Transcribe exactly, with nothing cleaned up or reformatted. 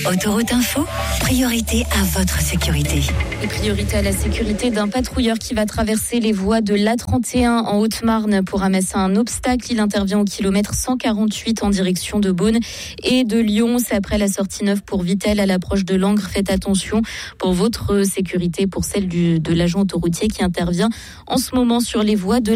Autoroute Info, priorité à votre sécurité. Et priorité à la sécurité d'un patrouilleur qui va traverser les voies de l'A trente et un en Haute-Marne pour ramasser un obstacle. Il intervient au kilomètre cent quarante-huit en direction de Beaune et de Lyon. C'est après la sortie neuve pour Vittel à l'approche de Langres. Faites attention pour votre sécurité, pour celle du, de l'agent autoroutier qui intervient en ce moment sur les voies de